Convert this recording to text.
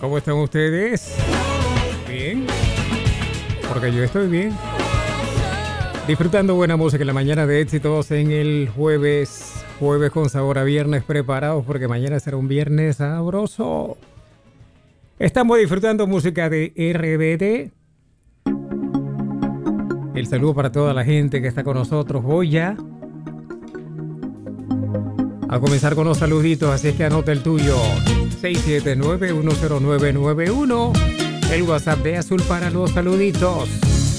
¿Cómo están ustedes? ¿Bien? Porque yo estoy bien. Disfrutando buena música en la mañana de éxitos en el jueves con sabor a viernes, preparados porque mañana será un viernes sabroso. Estamos disfrutando música de RBD. El saludo para toda la gente que está con nosotros. Voy ya a comenzar con los saluditos, así es que anota el tuyo. 679-10991. El WhatsApp de Azul para los saluditos.